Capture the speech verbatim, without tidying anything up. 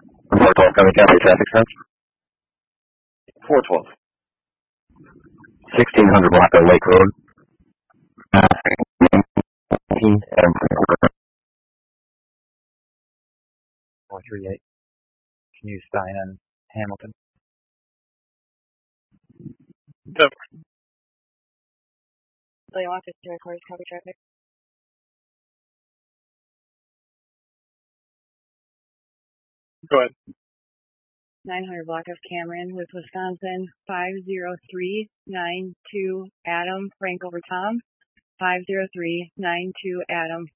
four twelve, County County traffic sense. four twelve. sixteen hundred block of Lake Road. four three eight. Can you sign on Hamilton? Yep. So you want this to record copy traffic? Go ahead. nine hundred block of Cameron with Wisconsin, five zero three nine two Adam, Frank over Tom, five zero three nine two Adam,